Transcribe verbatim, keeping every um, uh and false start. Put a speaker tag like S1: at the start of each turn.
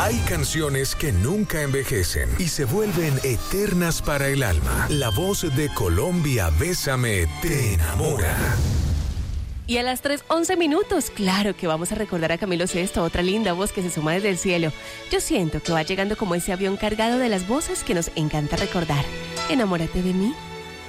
S1: Hay canciones que nunca envejecen y se vuelven eternas para el alma. La voz de Colombia, Bésame, te enamora.
S2: Y a las tres once minutos, claro que vamos a recordar a Camilo Sesto, otra linda voz que se suma desde el cielo. Yo siento que va llegando como ese avión cargado de las voces que nos encanta recordar. Enamórate de mí.